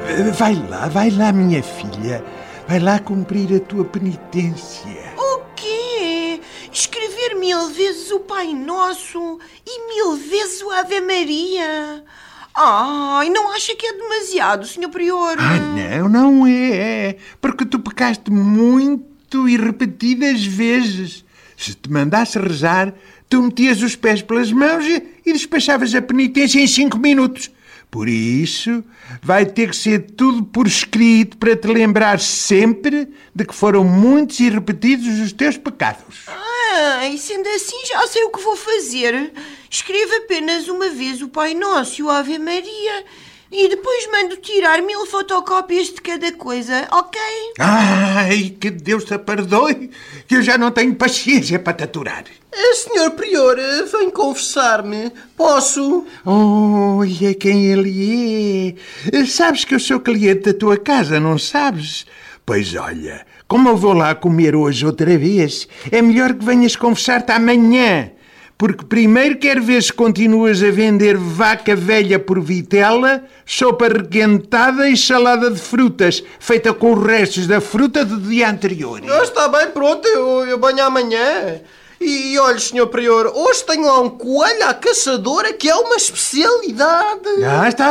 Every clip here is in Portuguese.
Vai lá, minha filha. Vai lá cumprir a tua penitência. O quê? Escrever 1000 vezes o Pai Nosso e 1000 vezes o Ave Maria? Ai, não acha que é demasiado, Sr. Prior? Não é. Porque tu pecaste muito e repetidas vezes. Se te mandasse rezar, tu metias os pés pelas mãos e despachavas a penitência em 5 minutos. Por isso, vai ter que ser tudo por escrito para te lembrar sempre de que foram muitos e repetidos os teus pecados. E sendo assim, já sei o que vou fazer. Escrevo apenas uma vez o Pai Nosso e o Ave Maria e depois mando tirar 1000 fotocópias de cada coisa, ok? Ai, que Deus te perdoe, que eu já não tenho paciência para te aturar. Senhor Prior, vem confessar-me. Posso? Olha quem ele é. Sabes que eu sou cliente da tua casa, não sabes? Pois olha, como eu vou lá comer hoje outra vez, é melhor que venhas confessar-te amanhã. Porque primeiro quero ver se continuas a vender vaca velha por vitela, sopa requentada e salada de frutas, feita com os restos da fruta do dia anterior. Está bem, pronto, eu venho amanhã. E olha, Sr. Prior, hoje tenho lá um coelho à caçadora que é uma especialidade. Está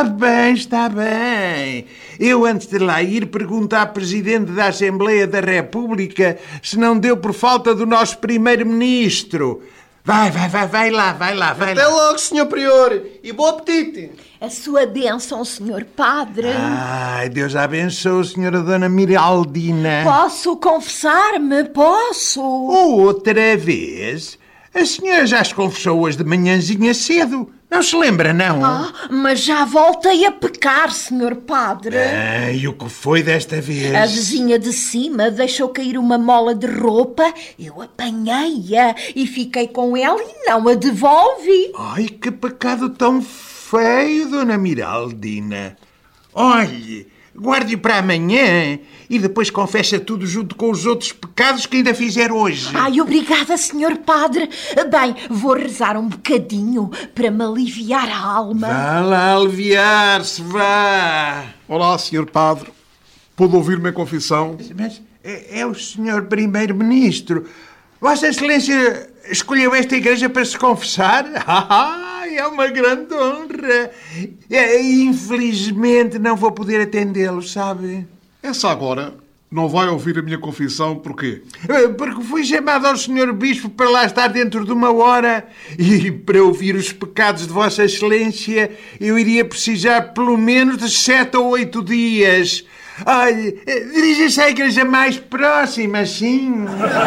bem. Eu, antes de lá ir, pergunto à Presidente da Assembleia da República se não deu por falta do nosso Primeiro-Ministro. Vai lá. Até logo, Sr. Prior, e bom apetite. A sua bênção, Sr. Padre. Ai, Deus abençoe, Sra. Dona Miraldina. Posso confessar-me? Posso? Outra vez? A senhora já se confessou hoje de manhãzinha cedo. Não se lembra, não? Mas já voltei a pecar, Sr. Padre. E o que foi desta vez? A vizinha de cima deixou cair uma mola de roupa, eu apanhei-a e fiquei com ela e não a devolvi. Ai, que pecado tão feio, Dona Miraldina. Olhe, guarde-o para amanhã e depois confessa tudo junto com os outros pecados que ainda fizer hoje. Ai, obrigada, Sr. Padre. Bem, vou rezar um bocadinho para me aliviar a alma. Vá lá aliviar-se, vá. Olá, Sr. Padre. Pôde ouvir-me a confissão? Mas é o Sr. Primeiro-Ministro. Vossa Excelência escolheu esta igreja para se confessar? É uma grande honra. Infelizmente não vou poder atendê-lo, sabe? Essa agora não vai ouvir a minha confissão, porquê? Porque fui chamado ao Sr. Bispo para lá estar dentro de 1 hora e para ouvir os pecados de Vossa Excelência eu iria precisar pelo menos de 7 ou 8 dias. Olha, dirija-se à igreja mais próxima, sim.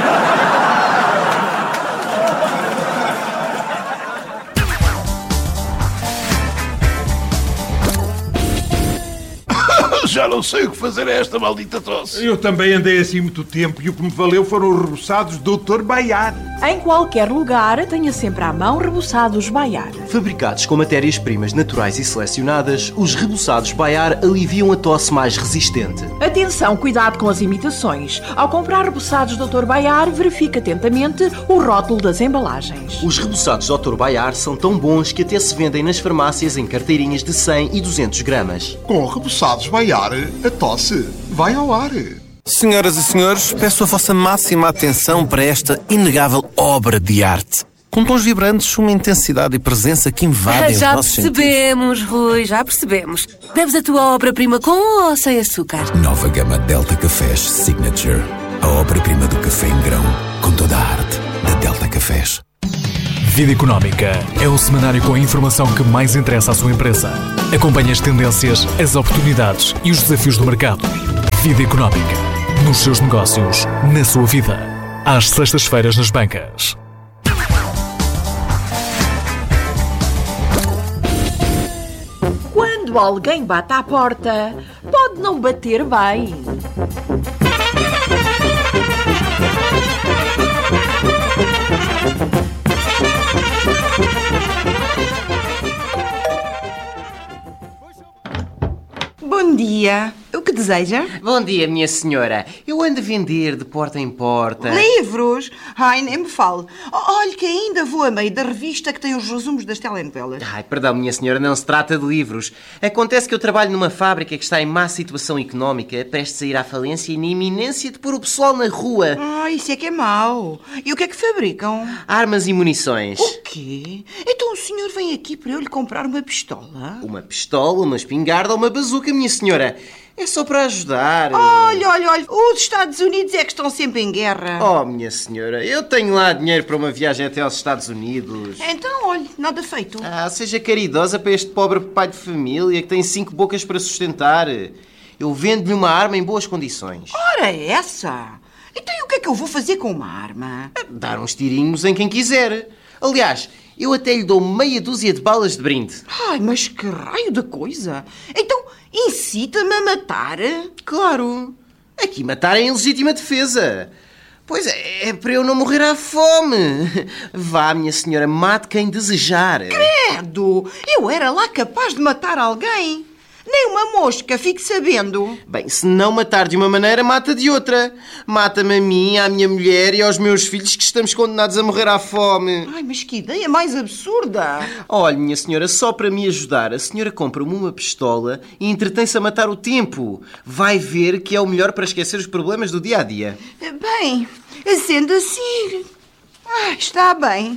Já não sei o que fazer a esta maldita tosse. Eu também andei assim muito tempo e o que me valeu foram os reboçados do Dr. Baiar. Em qualquer lugar, tenha sempre à mão reboçados Baiar. Fabricados com matérias-primas naturais e selecionadas, os reboçados Baiar aliviam a tosse mais resistente. Atenção, cuidado com as imitações. Ao comprar reboçados Dr. Baiar, verifique atentamente o rótulo das embalagens. Os reboçados Dr. Baiar são tão bons que até se vendem nas farmácias em carteirinhas de 100 e 200 gramas. Com reboçados Baiar, a tosse vai ao ar. Senhoras e senhores, peço a vossa máxima atenção para esta inegável obra de arte. Com tons vibrantes, uma intensidade e presença que invadem os nossos sentidos. Já percebemos, Rui, já percebemos. Deves a tua obra-prima com ou sem açúcar? Nova gama Delta Cafés Signature. A obra-prima do café em grão, com toda a arte da Delta Cafés. Vida Económica é o semanário com a informação que mais interessa à sua empresa. Acompanhe as tendências, as oportunidades e os desafios do mercado. Vida Económica. Nos seus negócios, na sua vida. Às sextas-feiras nas bancas. Quando alguém bate à porta, pode não bater bem. Bom dia. O que deseja? Bom dia, minha senhora. Eu ando a vender de porta em porta. Livros? Ai, nem me fale. Olhe que ainda vou a meio da revista que tem os resumos das telenovelas. Ai, perdão, minha senhora, não se trata de livros. Acontece que eu trabalho numa fábrica que está em má situação económica, prestes a ir à falência e na iminência de pôr o pessoal na rua. Isso é que é mau. E o que é que fabricam? Armas e munições. O quê? Então o senhor vem aqui para eu lhe comprar uma pistola? Uma pistola, uma espingarda ou uma bazuca, minha senhora. É só para ajudar. Olha. Os Estados Unidos é que estão sempre em guerra. Oh, minha senhora, eu tenho lá dinheiro para uma viagem até aos Estados Unidos. Então, olhe, nada feito. Seja caridosa para este pobre pai de família que tem 5 bocas para sustentar. Eu vendo-lhe uma arma em boas condições. Ora, essa? Então e o que é que eu vou fazer com uma arma? Dar uns tirinhos em quem quiser. Aliás, eu até lhe dou meia dúzia de balas de brinde. Ai, mas que raio de coisa! Então, incita-me a matar? Claro. Aqui matar é em legítima defesa. Pois é para eu não morrer à fome. Vá, minha senhora, mate quem desejar. Credo! Eu era lá capaz de matar alguém. Nem uma mosca, fique sabendo. Bem, se não matar de uma maneira, mata de outra. Mata-me a mim, à minha mulher e aos meus filhos que estamos condenados a morrer à fome. Ai, mas que ideia mais absurda. Olha, minha senhora, só para me ajudar, a senhora compra-me uma pistola e entretém-se a matar o tempo. Vai ver que é o melhor para esquecer os problemas do dia-a-dia. Bem, sendo assim... está bem.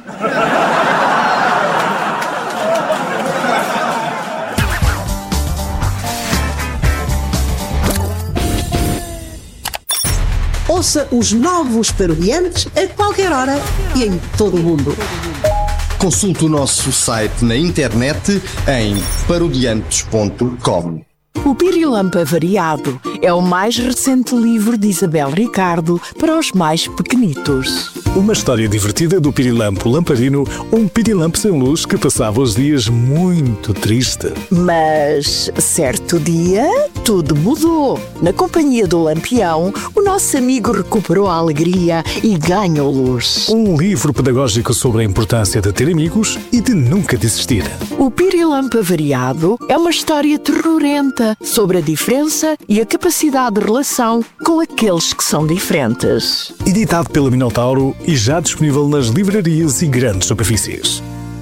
Ouça os novos Parodiantes a qualquer hora e em todo o mundo. Consulte o nosso site na internet em parodiantes.com. O Pirilampo Variado é o mais recente livro de Isabel Ricardo para os mais pequenitos. Uma história divertida do Pirilampo Lamparino, um pirilampo sem luz que passava os dias muito triste. Mas, certo dia, tudo mudou. Na companhia do Lampião, o nosso amigo recuperou a alegria e ganhou luz. Um livro pedagógico sobre a importância de ter amigos e de nunca desistir. O Pirilampo Variado é uma história terrorenta sobre a diferença e a capacidade de relação com aqueles que são diferentes. Editado pela Minotauro e já disponível nas livrarias e grandes superfícies.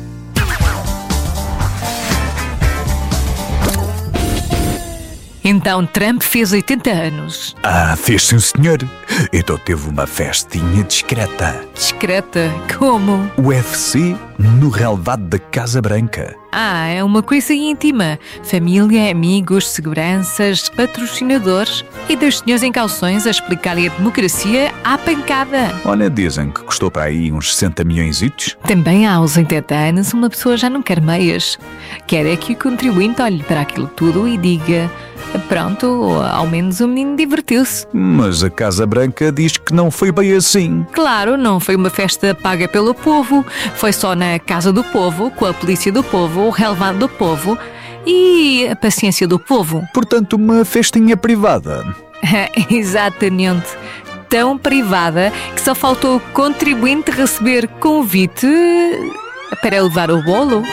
Então Trump fez 80 anos. Fez sim, senhor. Então teve uma festinha discreta. Discreta? Como? UFC no relevado da Casa Branca. É uma coisa íntima. Família, amigos, seguranças, patrocinadores e dois senhores em calções a explicarem a democracia à pancada. Olha, dizem que custou para aí uns 60 milhões. Também aos 80 anos uma pessoa já não quer meias. Quer é que o contribuinte olhe para aquilo tudo e diga... Pronto, ao menos o menino divertiu-se. Mas a Casa Branca diz que não foi bem assim. Claro, não foi uma festa paga pelo povo. Foi só na casa do povo, com a polícia do povo, o relevado do povo e a paciência do povo. Portanto, uma festinha privada. Exatamente. Tão privada que só faltou o contribuinte receber convite para levar o bolo.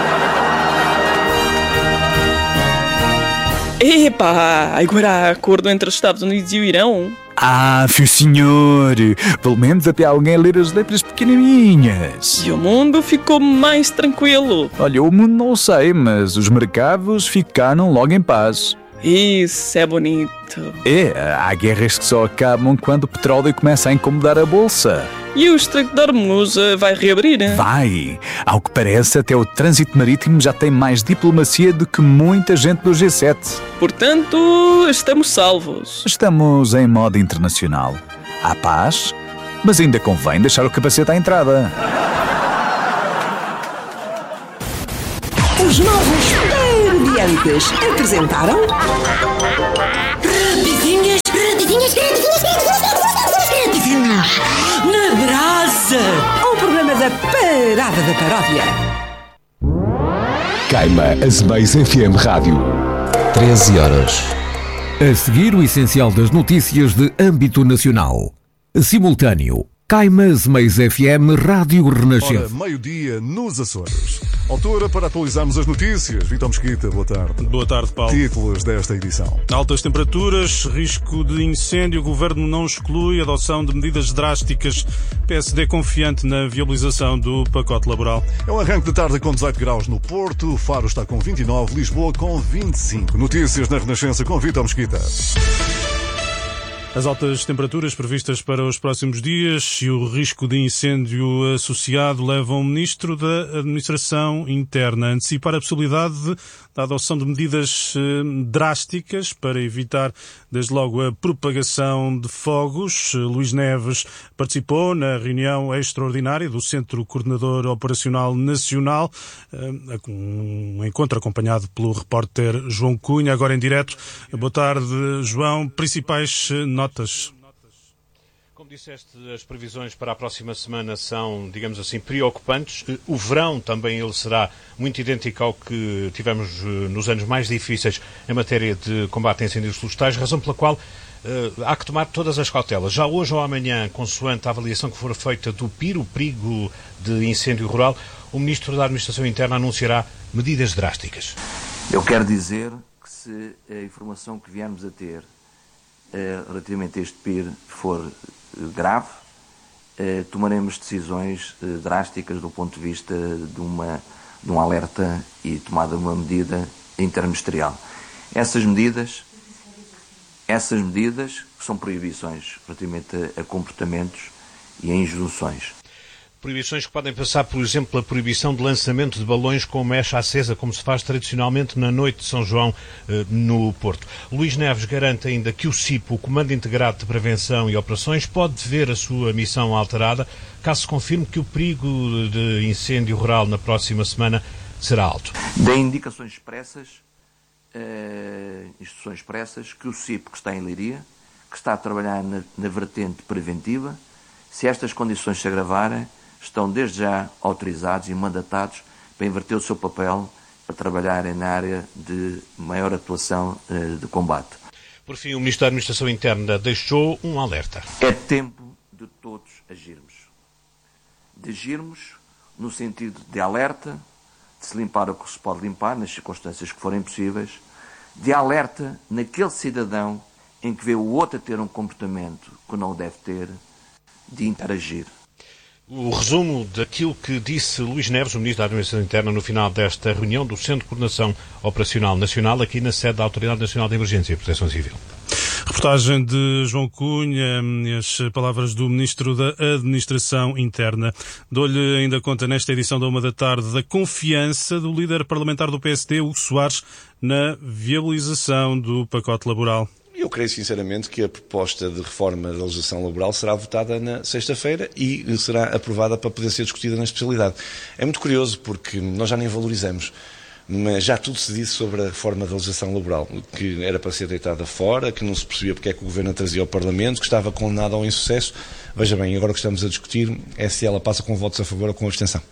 Epá, agora há acordo entre os Estados Unidos e o Irão? Sim, senhor. Pelo menos até alguém ler as letras pequenininhas. E o mundo ficou mais tranquilo. Olha, o mundo não sei, mas os mercados ficaram logo em paz. Isso é bonito. Há guerras que só acabam quando o petróleo começa a incomodar a bolsa. E o Estreito de Hormuz vai reabrir? Vai! Ao que parece, até o trânsito marítimo já tem mais diplomacia do que muita gente do G7. Portanto, estamos salvos. Estamos em modo internacional. Há paz, mas ainda convém deixar o capacete à entrada. Os novos Parodiantes apresentaram... Rapidinhas na brasa. O programa da Parada da Paródia. Caima Azemais FM Rádio. 13 horas. A seguir, o essencial das notícias de âmbito nacional. Simultâneo. Caimas Mais FM Rádio Renascença. Ora, meio-dia nos Açores. Altura para atualizarmos as notícias. Vitor Mesquita, boa tarde. Boa tarde, Paulo. Títulos desta edição. Altas temperaturas, risco de incêndio. O Governo não exclui a adoção de medidas drásticas. PSD confiante na viabilização do pacote laboral. É um arranque de tarde com 18 graus no Porto. Faro está com 29, Lisboa com 25. Notícias na Renascença com Vitor Mesquita. As altas temperaturas previstas para os próximos dias e o risco de incêndio associado levam o Ministro da Administração Interna a antecipar a possibilidade da adoção de medidas drásticas para evitar, desde logo, a propagação de fogos. Luís Neves participou na reunião extraordinária do Centro Coordenador Operacional Nacional, um encontro acompanhado pelo repórter João Cunha, agora em direto. Boa tarde, João. Principais notas? Como disseste, as previsões para a próxima semana são, digamos assim, preocupantes. O verão também ele será muito idêntico ao que tivemos nos anos mais difíceis em matéria de combate a incêndios florestais, razão pela qual há que tomar todas as cautelas. Já hoje ou amanhã, consoante a avaliação que for feita do PIR, o perigo de incêndio rural, o Ministro da Administração Interna anunciará medidas drásticas. Eu quero dizer que se a informação que viermos a ter relativamente a este PIR for grave, tomaremos decisões drásticas do ponto de vista de um alerta e tomada de uma medida interministerial. Essas medidas que são proibições relativamente a comportamentos e a injunções. Proibições que podem passar, por exemplo, a proibição de lançamento de balões com mecha acesa, como se faz tradicionalmente na noite de São João no Porto. Luís Neves garante ainda que o CIP, o Comando Integrado de Prevenção e Operações, pode ver a sua missão alterada caso se confirme que o perigo de incêndio rural na próxima semana será alto. Dê indicações expressas, instruções expressas, que o CIP, que está em Leiria, que está a trabalhar na vertente preventiva, se estas condições se agravarem, estão desde já autorizados e mandatados para inverter o seu papel para trabalharem na área de maior atuação de combate. Por fim, o Ministro da Administração Interna deixou um alerta. É tempo de todos agirmos. De agirmos no sentido de alerta, de se limpar o que se pode limpar, nas circunstâncias que forem possíveis, de alerta naquele cidadão em que vê o outro a ter um comportamento que não deve ter, de interagir. O resumo daquilo que disse Luís Neves, o Ministro da Administração Interna, no final desta reunião do Centro de Coordenação Operacional Nacional, aqui na sede da Autoridade Nacional de Emergência e Proteção Civil. Reportagem de João Cunha, as palavras do Ministro da Administração Interna. Dou-lhe ainda conta nesta edição da 1h da confiança do líder parlamentar do PSD, Hugo Soares, na viabilização do pacote laboral. Eu creio sinceramente que a proposta de reforma da legislação laboral será votada na sexta-feira e será aprovada para poder ser discutida na especialidade. É muito curioso porque nós já nem valorizamos, mas já tudo se disse sobre a reforma da legislação laboral, que era para ser deitada fora, que não se percebia porque é que o Governo a trazia ao Parlamento, que estava condenado ao insucesso. Veja bem, agora o que estamos a discutir é se ela passa com votos a favor ou com abstenção.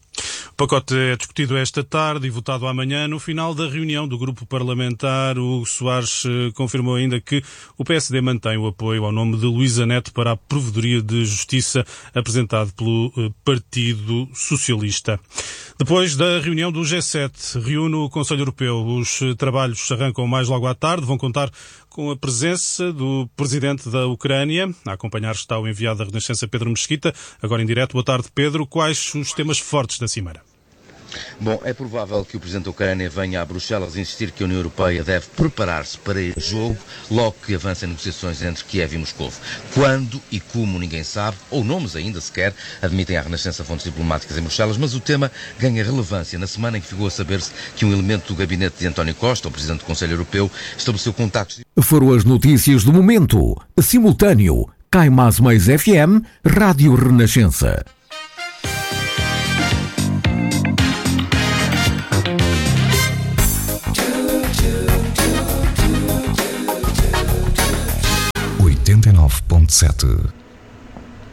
O pacote é discutido esta tarde e votado amanhã. No final da reunião do grupo parlamentar, o Soares confirmou ainda que o PSD mantém o apoio ao nome de Luísa Neto para a Provedoria de Justiça apresentado pelo Partido Socialista. Depois da reunião do G7, reúne o Conselho Europeu. Os trabalhos arrancam mais logo à tarde, vão contar com a presença do presidente da Ucrânia. A acompanhar está o enviado da Renascença, Pedro Mesquita. Agora em direto. Boa tarde, Pedro. Quais os temas fortes da cimeira? Bom, é provável que o Presidente da Ucrânia venha a Bruxelas insistir que a União Europeia deve preparar-se para este jogo logo que avancem negociações entre Kiev e Moscou. Quando e como ninguém sabe, ou nomes ainda sequer, admitem à Renascença fontes diplomáticas em Bruxelas, mas o tema ganha relevância na semana em que ficou a saber-se que um elemento do gabinete de António Costa, o Presidente do Conselho Europeu, estabeleceu contactos. Foram as notícias do momento. Simultâneo, Caimas Mais FM, Rádio Renascença. .7